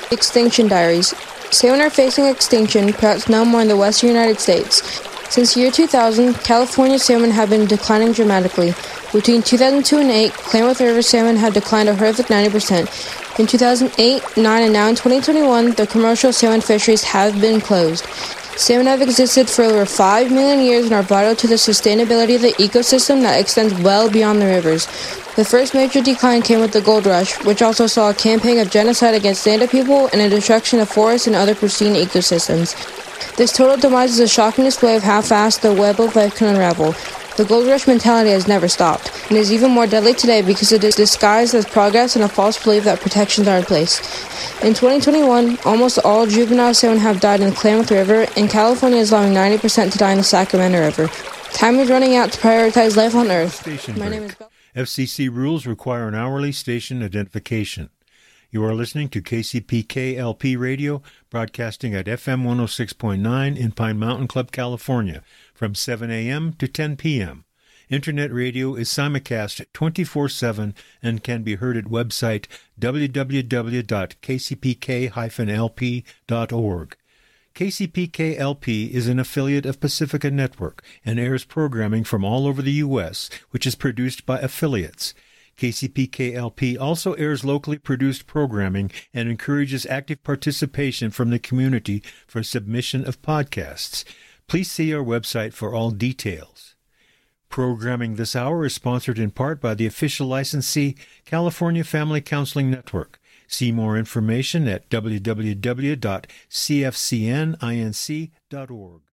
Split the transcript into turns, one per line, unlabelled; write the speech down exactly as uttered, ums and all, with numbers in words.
Extinction Diaries. Salmon are facing extinction, perhaps no more in the western United States. Since the year two thousand, California salmon have been declining dramatictically. Between two thousand two and eight, Klamath River salmon have declined a horrific ninety percent. In two thousand eight, nine, and now in twenty twenty-one, the commercial salmon fisheries have been closed. Salmon have existed for over five million years and are vital to the sustainability of the ecosystem that extends well beyond the rivers. The first major decline came with the gold rush, which also saw a campaign of genocide against native people and a destruction of forests and other pristine ecosystems. This total demise is a shocking display of how fast the web of life can unravel. The gold rush mentality has never stopped, and is even more deadly today because it is disguised as progress and a false belief that protections are in place. In twenty twenty-one, almost all juvenile salmon have died in the Klamath River, and California is allowing ninety percent to die in the Sacramento River. Time is running out to prioritize life on Earth.
Station
My
break.
name is Bel-
F C C rules require an hourly station identification. You are listening to K C P K L P Radio, broadcasting at F M one oh six point nine in Pine Mountain Club, California, from seven a.m. to ten p.m. Internet radio is simulcast twenty-four seven and can be heard at website w w w dot k c p k dash l p dot org. K C P K L P is an affiliate of Pacifica Network and airs programming from all over the U S, which is produced by affiliates. K C P K L P also airs locally produced programming and encourages active participation from the community for submission of podcasts. Please see our website for all details. Programming this hour is sponsored in part by the official licensee, California Family Counseling Network. See more information at w w w dot c f c n inc dot org.